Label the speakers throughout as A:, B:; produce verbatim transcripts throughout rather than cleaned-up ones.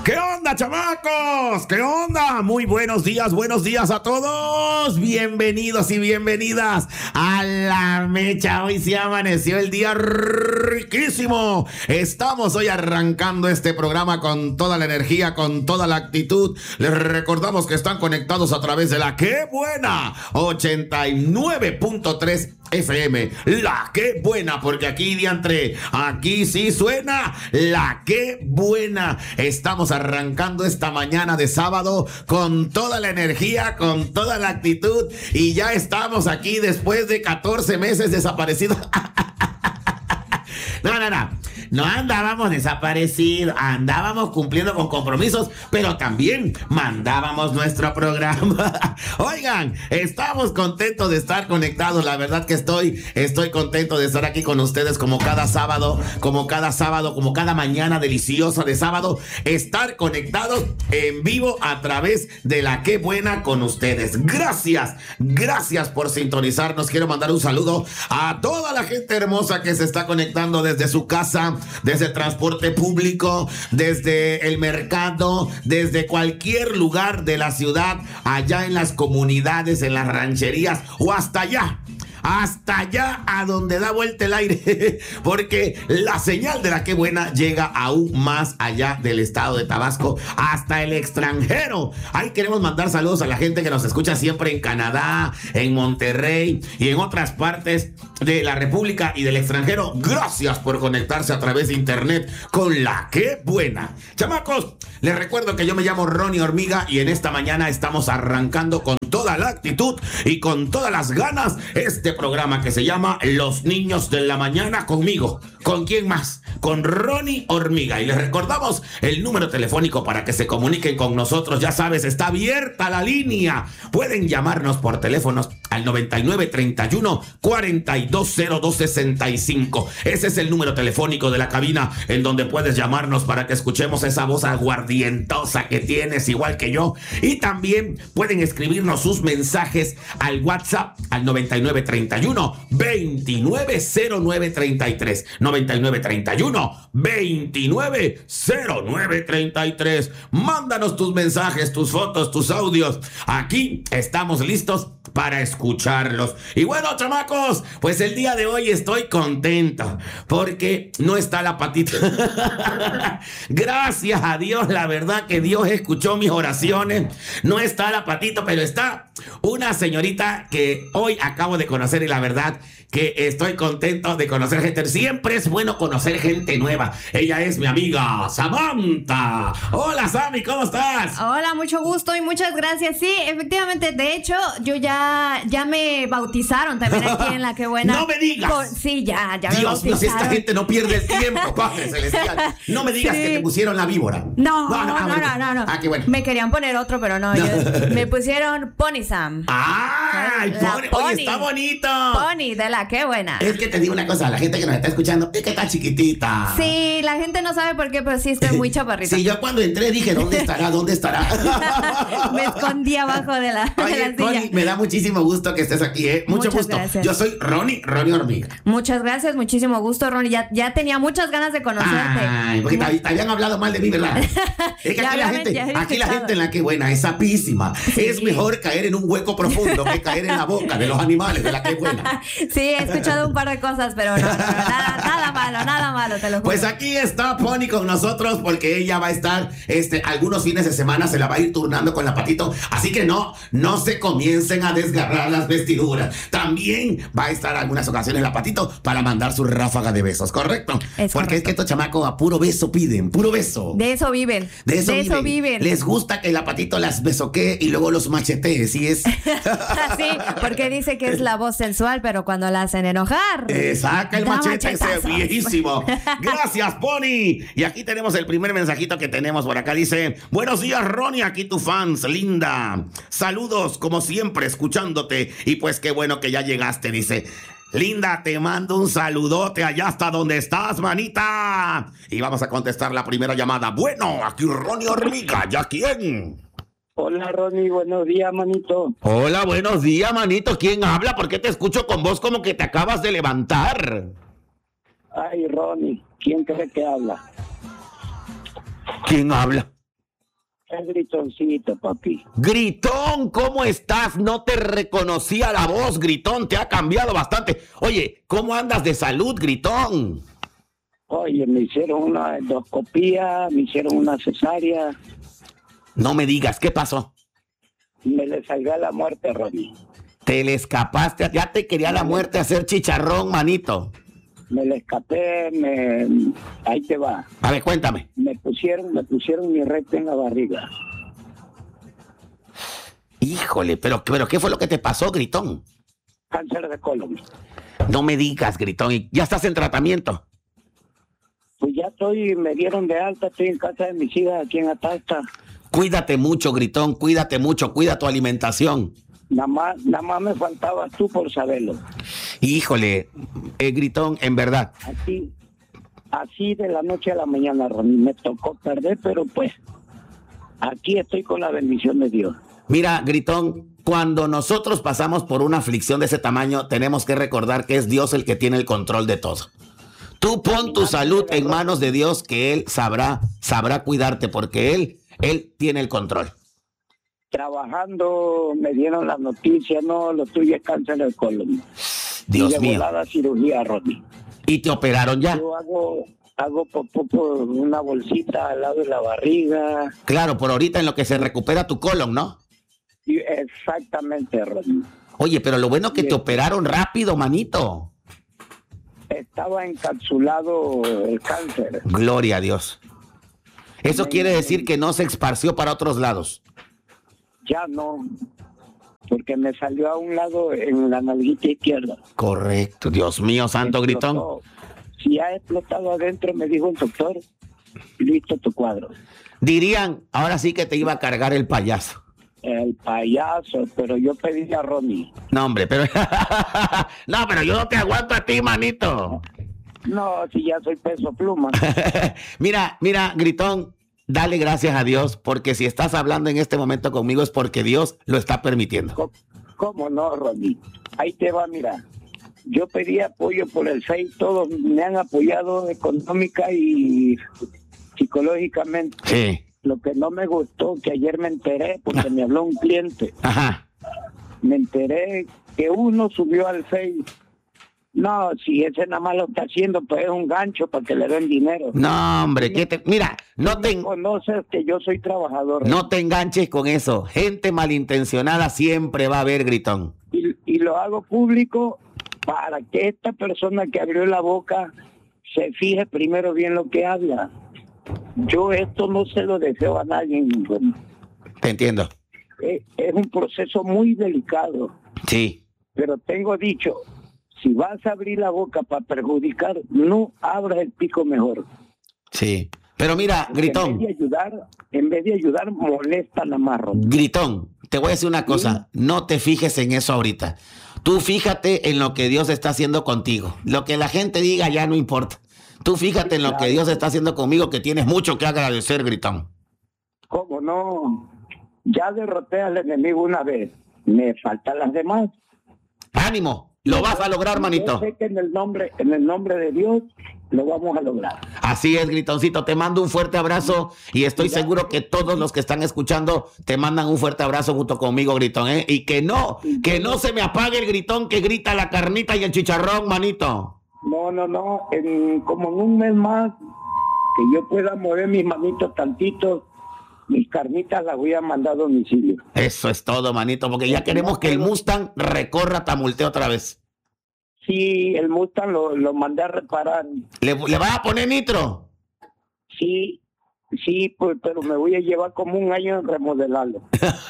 A: ¿Qué onda, chamacos? ¿Qué onda? Muy buenos días, buenos días a todos. Bienvenidos y bienvenidas a La Mecha. Hoy sí amaneció el día riquísimo. Estamos hoy arrancando este programa con toda la energía, con toda la actitud. Les recordamos que están conectados a través de la Qué Buena ochenta y nueve punto tres F M. La Qué Buena, porque aquí diantre, aquí sí suena La Qué Buena. Estamos arrancando esta mañana de sábado con toda la energía, con toda la actitud, y ya estamos aquí después de catorce meses desaparecidos. No, no, no. No andábamos desaparecidos, andábamos cumpliendo con compromisos, pero también mandábamos nuestro programa. Oigan, estamos contentos de estar conectados. La verdad que estoy, estoy contento de estar aquí con ustedes como cada sábado, como cada sábado, como cada mañana deliciosa de sábado. Estar conectados en vivo a través de La Qué Buena con ustedes. Gracias, gracias por sintonizarnos. Quiero mandar un saludo a toda la gente hermosa que se está conectando desde su casa, desde el transporte público, desde el mercado, desde cualquier lugar de la ciudad, allá en las comunidades, en las rancherías o hasta allá. Hasta allá a donde da vuelta el aire, porque la señal de La Qué Buena llega aún más allá del estado de Tabasco, hasta el extranjero. Ahí queremos mandar saludos a la gente que nos escucha siempre en Canadá, en Monterrey y en otras partes de la República y del extranjero. Gracias por conectarse a través de internet con La Qué Buena. Chamacos, les recuerdo que yo me llamo Ronnie Hormiga y en esta mañana estamos arrancando con toda la actitud y con todas las ganas este programa que se llama Los Niños de la Mañana conmigo. ¿Con quién más? Con Ronnie Hormiga. Y les recordamos el número telefónico para que se comuniquen con nosotros. Ya sabes, está abierta la línea. Pueden llamarnos por teléfonos al noventa y nueve, treinta y uno, cuarenta y dos, cero dos, sesenta y cinco. Ese es el número telefónico de la cabina en donde puedes llamarnos para que escuchemos esa voz aguardientosa que tienes, igual que yo. Y también pueden escribirnos sus mensajes al WhatsApp al noventa y nueve, treinta y uno, veintinueve, cero nueve, treinta y tres. noventa y nueve, treinta y uno, veintinueve, cero nueve, treinta y tres. Mándanos tus mensajes, tus fotos, tus audios. Aquí estamos listos para escucharlos. Y bueno, chamacos, pues el día de hoy estoy contento porque no está la patita. Gracias a Dios, la verdad que Dios escuchó mis oraciones. No está la patita, pero está una señorita que hoy acabo de conocer y la verdad que estoy contento de conocer gente. Siempre es bueno conocer gente nueva. Ella es mi amiga Samantha. Hola, Sammy, ¿cómo estás?
B: Hola, mucho gusto y muchas gracias. Sí, efectivamente, de hecho, yo ya, ya me bautizaron también aquí en La Qué Buena.
A: ¡No me digas!
B: Con, sí, ya, ya
A: Dios
B: me bautizaron.
A: mío, si esta gente no pierde el tiempo, Padre Celestial. No me digas sí. que te pusieron la víbora.
B: No, no, no,
A: ah,
B: no,
A: bueno.
B: no, no.
A: Ah, qué bueno.
B: Me querían poner otro, pero no. Yo, me pusieron Pony Sam.
A: ¡Ay, Pony! Oye, está bonito.
B: Pony de La Qué Buena.
A: Es que te digo una cosa, la gente que nos está escuchando es que está chiquitita.
B: Sí, la gente no sabe por qué, pero sí estoy muy chaparrita.
A: Sí, yo cuando entré dije, ¿dónde estará? ¿Dónde estará?
B: Me escondí abajo de la,
A: Oye,
B: de la silla.
A: Ronnie, me da muchísimo gusto que estés aquí, ¿eh? Mucho
B: muchas
A: gusto.
B: Gracias.
A: Yo soy Ronnie, Ronnie Hormiga.
B: Muchas gracias, muchísimo gusto, Ronnie. Ya, ya tenía muchas ganas de conocerte.
A: Ay, porque te, te habían hablado mal de mí, ¿verdad? Es que aquí la gente, aquí la gente en La Qué Buena es sapísima. Sí. Es mejor caer en un hueco profundo que caer en la boca de los animales de La Qué Buena.
B: Sí, he escuchado un par de cosas, pero no, no, no nada, nada malo, nada malo, te lo juro.
A: Pues aquí está Pony con nosotros porque ella va a estar, este, algunos fines de semana se la va a ir turnando con la patito, así que no, no se comiencen a desgarrar las vestiduras. También va a estar algunas ocasiones la patito para mandar su ráfaga de besos, ¿correcto? Es porque correcto. Es que estos chamacos a puro beso piden, puro beso.
B: De eso viven.
A: De eso,
B: de
A: viven.
B: eso viven.
A: Les gusta que la patito las besoquee y luego los machetee, ¿sí es?
B: Sí, porque dice que es la voz sensual, pero cuando la hacen enojar.
A: Eh, saca el machete ese viejísimo. Gracias, Pony. Y aquí tenemos el primer mensajito que tenemos por acá. Dice, buenos días, Ronnie, aquí tu fans, linda. Saludos, como siempre, escuchándote. Y pues qué bueno que ya llegaste, dice. Linda, te mando un saludote allá hasta donde estás, manita. Y vamos a contestar la primera llamada. Bueno, aquí Ronnie Hormiga, ¿ya quién?
C: Hola, Ronnie, buenos días, manito.
A: Hola, buenos días, manito. ¿Quién habla? ¿Por qué te escucho con voz como que te acabas de levantar?
C: Ay, Ronnie, ¿quién cree que habla?
A: ¿Quién habla?
C: El gritoncito, papi.
A: Gritón, ¿cómo estás? No te reconocía la voz, Gritón, te ha cambiado bastante. Oye, ¿cómo andas de salud, Gritón?
C: Oye, me hicieron una endoscopía, me hicieron una cesárea.
A: No me digas, ¿qué pasó?
C: Me le salga la muerte, Ronnie.
A: Te le escapaste, ya te quería la muerte hacer chicharrón, manito.
C: Me le escapé, me... ahí te va.
A: A ver, cuéntame.
C: Me pusieron, me pusieron mi recta en la barriga.
A: Híjole, pero, pero ¿qué fue lo que te pasó, Gritón?
C: Cáncer de colon.
A: No me digas, Gritón, ¿y ya estás en tratamiento?
C: Pues ya estoy, me dieron de alta, estoy en casa de mis hijas aquí en Atasta.
A: Cuídate mucho, Gritón, cuídate mucho, cuida tu alimentación.
C: Nada más, nada más me faltabas tú por saberlo.
A: Híjole, eh, Gritón, en verdad.
C: Así, así de la noche a la mañana, Ronnie, me tocó perder, pero pues aquí estoy con la bendición de Dios.
A: Mira, Gritón, cuando nosotros pasamos por una aflicción de ese tamaño, tenemos que recordar que es Dios el que tiene el control de todo. Tú pon tu salud en manos de Dios, que Él sabrá, sabrá cuidarte, porque Él, Él tiene el control.
C: Trabajando, me dieron la noticia, no, lo tuyo es cáncer del colon.
A: Dios
C: y de
A: mío.
C: volada cirugía, Ronnie.
A: ¿Y te operaron ya?
C: Yo hago, hago popó por una bolsita al lado de la barriga.
A: Claro, por ahorita en lo que se recupera tu colon, ¿no?
C: Y exactamente, Ronnie.
A: Oye, pero lo bueno que
C: Sí.
A: te operaron rápido, manito.
C: Estaba encapsulado el cáncer.
A: Gloria a Dios. Eso
C: Amén.
A: quiere decir que no se esparció para otros lados.
C: Ya no, porque me salió a un lado en la nalguita izquierda.
A: Correcto, Dios mío, santo Gritón.
C: Explotó. Si ha explotado adentro, me dijo el doctor, listo tu cuadro.
A: Dirían, ahora sí que te iba a cargar el payaso.
C: El payaso, pero yo pedí a Ronnie.
A: No, hombre, pero... no, pero yo no te aguanto a ti, manito.
C: No, si ya soy peso pluma.
A: Mira, mira, Gritón, dale gracias a Dios, porque si estás hablando en este momento conmigo es porque Dios lo está permitiendo.
C: ¿Cómo, cómo no, Ronnie? Ahí te va, mira. Yo pedí apoyo por el Face, todos me han apoyado económica y psicológicamente.
A: Sí.
C: Lo que no me gustó, que ayer me enteré, porque me habló un cliente,
A: Ajá.
C: me enteré que uno subió al Face. No, si ese nada más lo está haciendo, pues es un gancho para que le den dinero.
A: No, hombre, ¿qué te... Mira, no te,
C: Conoces que yo soy trabajador.
A: no te enganches con eso. Gente malintencionada siempre va a haber, Gritón.
C: Y, y lo hago público para que esta persona que abrió la boca se fije primero bien lo que habla. Yo esto no se lo deseo a nadie.
A: Te entiendo.
C: Es, es un proceso muy delicado,
A: Sí.
C: pero tengo dicho, si vas a abrir la boca para perjudicar, no abras el pico mejor.
A: Sí. Pero mira,
C: Porque
A: Gritón,
C: En vez de ayudar, en vez de ayudar, molestan a Marro.
A: Gritón, te voy a decir una cosa, no te fijes en eso ahorita. Tú fíjate en lo que Dios está haciendo contigo. Lo que la gente diga ya no importa. Tú fíjate en lo que Dios está haciendo conmigo, que tienes mucho que agradecer, Gritón.
C: ¿Cómo no? Ya derroté al enemigo una vez. Me faltan las demás.
A: ¡Ánimo! Lo vas a lograr, manito.
C: Yo sé que en el nombre, en el nombre de Dios lo vamos a lograr.
A: Así es, Gritoncito. Te mando un fuerte abrazo y estoy seguro que todos los que están escuchando te mandan un fuerte abrazo junto conmigo, Gritón, ¿eh? Y que no, que no se me apague el gritón que grita la carnita y el chicharrón, manito.
C: No, no, no. En, como en un mes más, que yo pueda mover mis manitos tantitos, mis carnitas las voy a mandar a domicilio.
A: Eso es todo, manito, porque ya queremos que el Mustang recorra Tamulté otra vez.
C: Sí, el Mustang lo, lo mandé a reparar.
A: ¿Le, le vas a poner nitro?
C: Sí, sí, pues, pero me voy a llevar como un año en remodelarlo.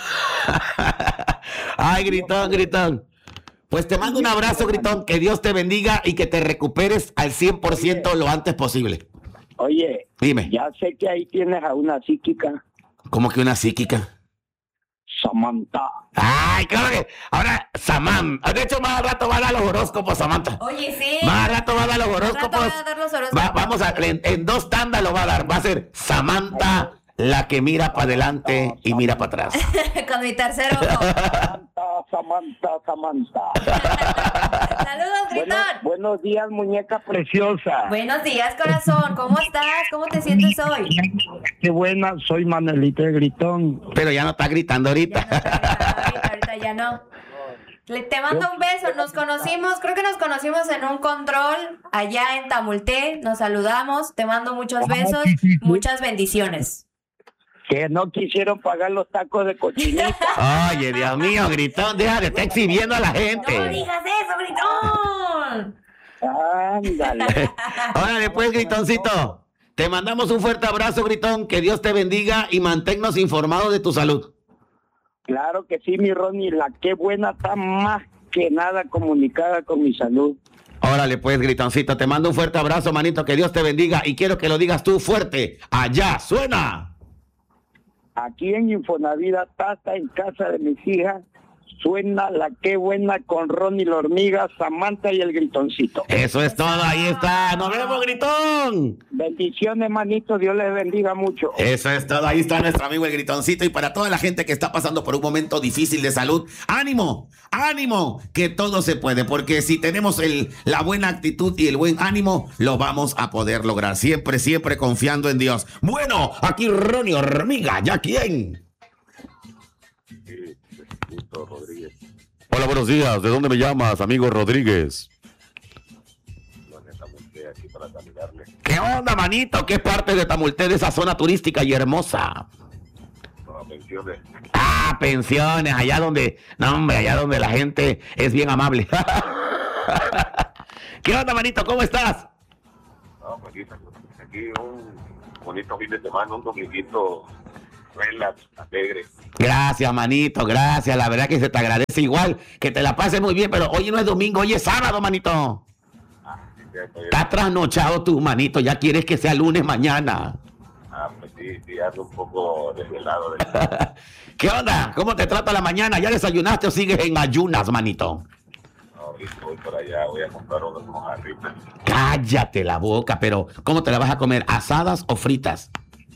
A: Ay, Gritón, Gritón. Pues te mando un abrazo, Gritón, que Dios te bendiga y que te recuperes al cien por ciento lo antes posible.
C: Oye,
A: Dime.
C: ya sé que ahí tienes a una psíquica,
A: ¿Cómo que una psíquica?
C: Samantha.
A: Ay, claro que ahora Samantha. De hecho, más al rato va a dar los horóscopos, Samantha.
B: Oye, sí.
A: Más al rato va a dar los
B: Al rato
A: horóscopos.
B: va a dar los horóscopos.
A: Va- vamos a, en, en dos tandas lo va a dar. Va a ser Samantha la que mira para adelante y mira para atrás.
B: Con mi tercero ojo.
C: Samantha, Samantha, Samantha.
B: Saludos, Gritón.
C: Buenos, buenos días, muñeca preciosa.
B: Buenos días, corazón. ¿Cómo estás? ¿Cómo te sientes hoy?
C: Qué buena, soy Manelita de Gritón.
A: Pero ya no está gritando ahorita.
B: Ya no, ahorita, ahorita ya no. Le, te mando un beso. Nos conocimos, creo que nos conocimos en un control allá en Tamulté. Nos saludamos. Te mando muchos besos, muchas bendiciones.
C: Que no quisieron pagar los tacos de cochinita.
A: Oye, Dios mío, Gritón, deja de estar exhibiendo a la gente.
B: No digas eso, Gritón.
C: Ándale.
A: Órale, pues, Gritoncito. Te mandamos un fuerte abrazo, Gritón. Que Dios te bendiga y manténnos informados de tu salud.
C: Claro que sí, mi Ronnie. La qué buena está más que nada comunicada con mi salud.
A: Órale, pues, Gritoncito. Te mando un fuerte abrazo, manito. Que Dios te bendiga. Y quiero que lo digas tú fuerte. Allá, suena.
C: Aquí en Infonavida Tata, en casa de mis hijas, suena la qué buena con Ronnie la hormiga, Samantha y el Gritoncito.
A: Eso es todo, ahí está. ¡Nos vemos, Gritón!
C: Bendiciones, manito, Dios les bendiga mucho.
A: Eso es todo, ahí está nuestro amigo el Gritoncito. Y para toda la gente que está pasando por un momento difícil de salud, ¡ánimo! ¡Ánimo! Que todo se puede, porque si tenemos el, la buena actitud y el buen ánimo, lo vamos a poder lograr. Siempre, siempre confiando en Dios. Bueno, aquí Ronnie Hormiga, ¿ya quién?
D: Rodríguez.
A: Hola, buenos días. ¿De dónde me llamas, amigo Rodríguez?
D: Aquí para saludarle.
A: ¿Qué onda, manito? ¿Qué parte de Tamulté, de esa zona turística y hermosa?
D: No, pensiones.
A: Ah, pensiones, allá donde, no hombre, allá donde la gente es bien amable. ¿Qué onda, manito? ¿Cómo estás?
D: No, pues aquí un bonito fin de semana, un dominguito relax, alegre.
A: Gracias, manito, gracias. La verdad que se te agradece igual, que te la pases muy bien, pero hoy no es domingo, hoy es sábado, manito.
D: Ah, sí, sí, sí.
A: Está trasnochado tú, manito, ya quieres que sea lunes mañana.
D: Ah, pues sí, sí, ando un poco desvelado. De...
A: ¿Qué onda? ¿Cómo te trata la mañana? ¿Ya desayunaste o sigues en ayunas, manito?
D: No, ahorita voy por allá, voy a comprar unas mojarritas.
A: Cállate la boca, pero ¿cómo te la vas a comer? ¿Asadas o fritas?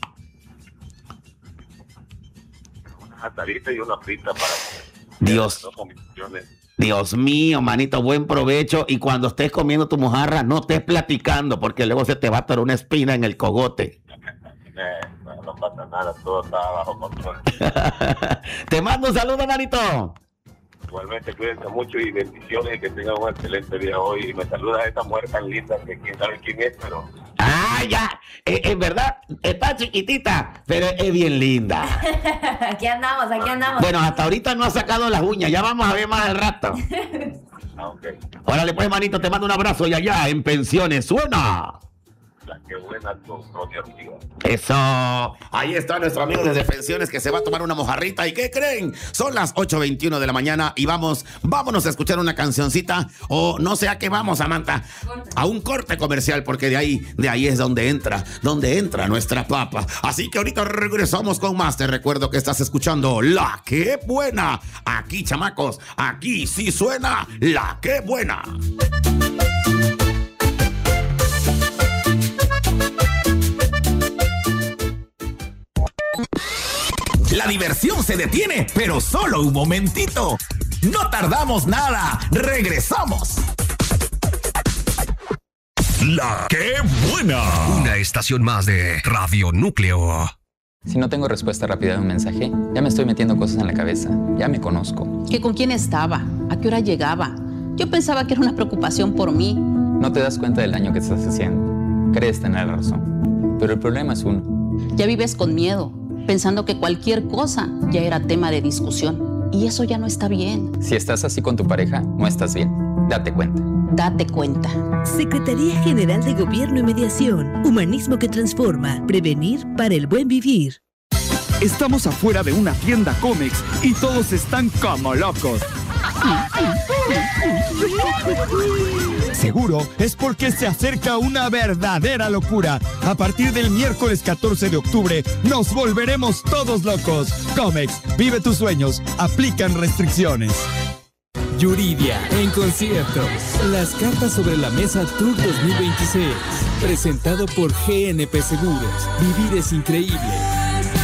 D: Una asadita y una frita para...
A: Dios.
D: Dos comisiones.
A: Dios mío, manito, buen provecho. Y cuando estés comiendo tu mojarra, no estés platicando, porque luego se te va a atorar una espina en el cogote.
D: Eh, no, no pasa nada, todo está bajo control.
A: Te mando un saludo, manito.
D: Igualmente, cuídense mucho y bendiciones y que tengan un excelente día hoy. Y me saluda a esta mujer tan linda que quién sabe quién es, pero...
A: Ah, ya. Eh, en verdad, está chiquitita, pero es bien linda.
B: Aquí andamos, aquí andamos.
A: Bueno, hasta ahorita no ha sacado las uñas. Ya vamos a ver más al rato.
D: Ah, ok.
A: Órale, pues, manito, te mando un abrazo. Y allá, en pensiones, suena.
D: La que buena con Ronnie Hormiga.
A: Eso. Ahí está nuestro amigo desde Pensiones que se va a tomar una mojarrita. ¿Y qué creen? Son las ocho veintiuno de la mañana y vamos, vámonos a escuchar una cancioncita. O no sé a qué vamos, Samantha. A un corte comercial, porque de ahí, de ahí es donde entra, donde entra nuestra papa. Así que ahorita regresamos con más. Te recuerdo que estás escuchando La Que Buena. Aquí, chamacos, aquí sí suena La Que Buena.
E: La diversión se detiene, pero solo un momentito. No tardamos nada. Regresamos. La Que Buena.
F: Una estación más de Radio Núcleo.
G: Si no tengo respuesta rápida de un mensaje, ya me estoy metiendo cosas en la cabeza. Ya me conozco.
H: ¿Que con quién estaba? ¿A qué hora llegaba? Yo pensaba que era una preocupación por mí.
G: No te das cuenta del daño que estás haciendo. Crees tener la razón. Pero el problema es uno.
H: Ya vives con miedo, pensando que cualquier cosa ya era tema de discusión. Y eso ya no está bien.
G: Si estás así con tu pareja, no estás bien. Date cuenta.
H: Date cuenta.
I: Secretaría General de Gobierno y Mediación. Humanismo que transforma. Prevenir para el buen vivir.
J: Estamos afuera de una tienda Comex y todos están como locos. Seguro es porque se acerca una verdadera locura. A partir del miércoles catorce de octubre nos volveremos todos locos. Comex, vive tus sueños. Aplican restricciones.
K: Yuridia en concierto. Las cartas sobre la mesa Tour dos mil veintiséis. Presentado por G N P Seguros. Vivir es increíble.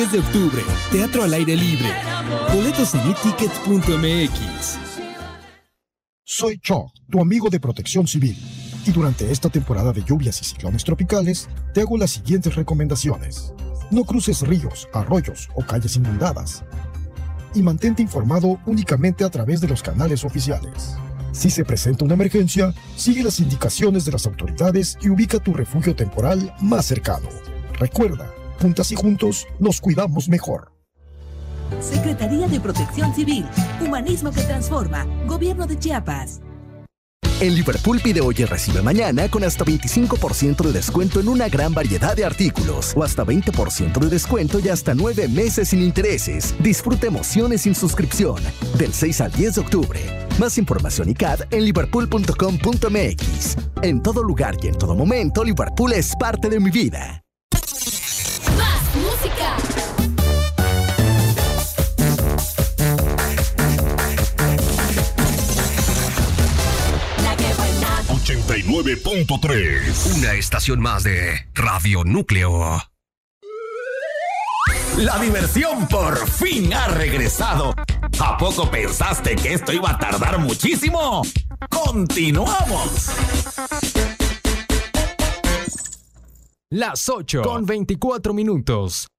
K: diez de octubre, teatro al aire libre. Boletos en etickets punto m x.
L: Soy Cho, tu amigo de Protección Civil. Y durante esta temporada de lluvias y ciclones tropicales, te hago las siguientes recomendaciones. No cruces ríos, arroyos o calles inundadas. Y mantente informado únicamente a través de los canales oficiales. Si se presenta una emergencia, sigue las indicaciones de las autoridades y ubica tu refugio temporal más cercano. Recuerda, juntas y juntos nos cuidamos mejor.
I: Secretaría de Protección Civil, humanismo que transforma, Gobierno de Chiapas.
M: En Liverpool pide hoy y recibe mañana con hasta veinticinco por ciento de descuento en una gran variedad de artículos o hasta veinte por ciento de descuento y hasta nueve meses sin intereses. Disfruta emociones sin suscripción del seis al diez de octubre. Más información y C A D en liverpool punto com punto m x. En todo lugar y en todo momento, Liverpool es parte de mi vida.
N: Más música.
F: ochenta y nueve punto tres. Una estación más de Radio Núcleo.
E: La diversión por fin ha regresado. ¿A poco pensaste que esto iba a tardar muchísimo? ¡Continuamos!
K: Las ocho con veinticuatro minutos.